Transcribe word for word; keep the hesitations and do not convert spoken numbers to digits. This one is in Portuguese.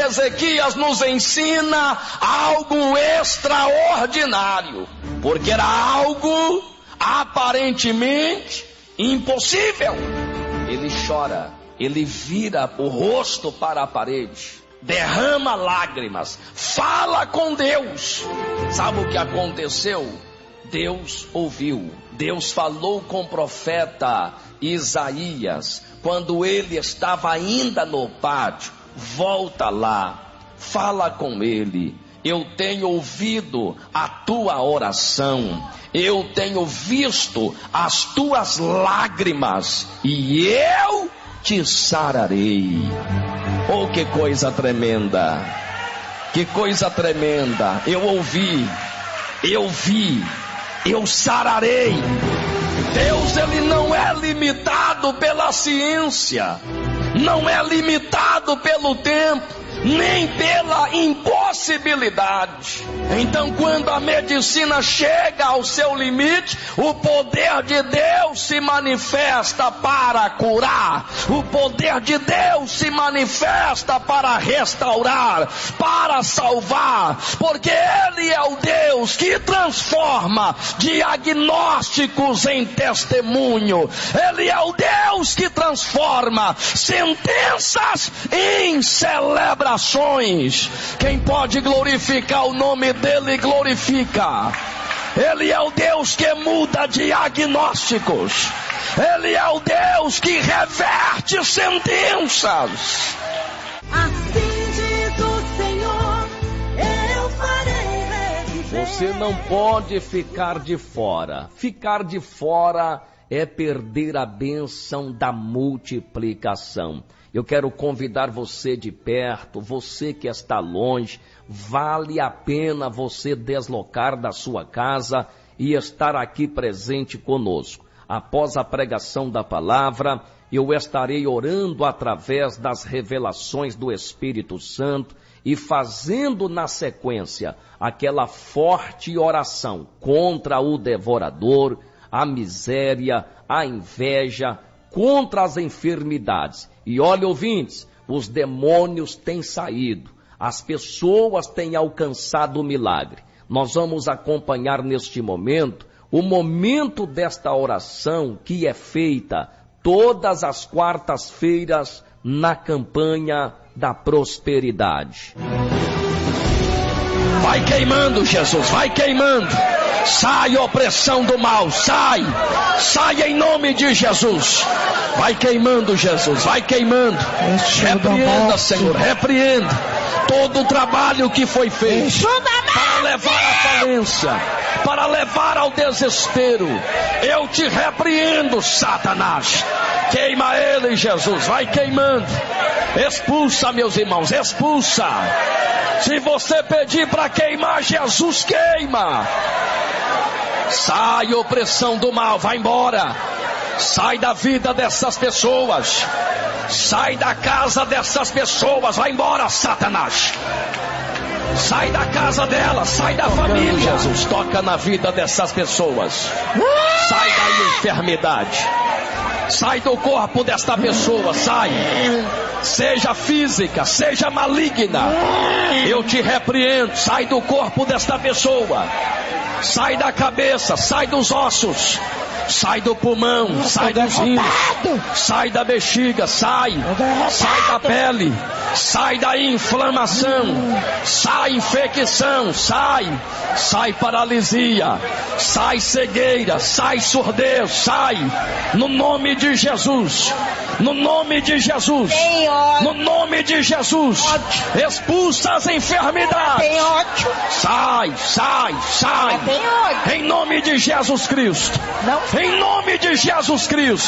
Ezequias nos ensina algo extraordinário, porque era algo aparentemente impossível. Ele chora, ele vira o rosto para a parede, derrama lágrimas, fala com Deus. Sabe o que aconteceu? Deus ouviu. Deus falou com o profeta Isaías, quando ele estava ainda no pátio. Volta lá, fala com ele. Eu tenho ouvido a tua oração, eu tenho visto as tuas lágrimas, e eu te sararei. Oh, que coisa tremenda, que coisa tremenda. Eu ouvi, eu vi, eu sararei. Deus, ele não é limitado pela ciência, não é limitado pelo tempo, nem pela impossibilidade. Então, quando a medicina chega ao seu limite, o poder de Deus se manifesta para curar, o poder de Deus se manifesta para restaurar, para salvar, porque Ele é o Deus que transforma diagnósticos em testemunho. Ele é o Deus que transforma sentenças em celebrações. Quem pode glorificar o nome dele, glorifica. Ele é o Deus que muda diagnósticos. Ele é o Deus que reverte sentenças. Assim diz o Senhor, eu farei reviver. Você não pode ficar de fora. Ficar de fora é perder a bênção da multiplicação. Eu quero convidar você de perto, você que está longe, vale a pena você deslocar da sua casa e estar aqui presente conosco. Após a pregação da palavra, eu estarei orando através das revelações do Espírito Santo e fazendo na sequência aquela forte oração contra o devorador, a miséria, a inveja, contra as enfermidades. E olha, ouvintes, os demônios têm saído, as pessoas têm alcançado o milagre. Nós vamos acompanhar neste momento, o momento desta oração que é feita todas as quartas-feiras na campanha da prosperidade. Vai queimando, Jesus, vai queimando. Sai, opressão do mal, sai, sai em nome de Jesus. Vai queimando, Jesus, vai queimando. Repreenda, Senhor, repreenda todo o trabalho que foi feito para levar à falência, para levar ao desespero. Eu te repreendo, Satanás. Queima ele, Jesus, vai queimando. Expulsa, meus irmãos, expulsa. Se você pedir para queimar, Jesus queima. Sai, opressão do mal, vai embora. Sai da vida dessas pessoas. Sai da casa dessas pessoas, vai embora, Satanás. Sai da casa delas, sai da família. Jesus, toca na vida dessas pessoas. Sai da enfermidade. Sai do corpo desta pessoa, sai. Seja física, seja maligna, eu te repreendo. Sai do corpo desta pessoa. Sai da cabeça, sai dos ossos. Sai do pulmão, sai dos rins, sai da bexiga, sai, sai da pele, sai da inflamação, sai infecção, sai, sai paralisia, sai cegueira, sai surdez, sai, no nome de Jesus, no nome de Jesus, no nome de Jesus, expulsa as enfermidades, sai, sai, sai, em nome de Jesus Cristo. Em nome de Jesus Cristo.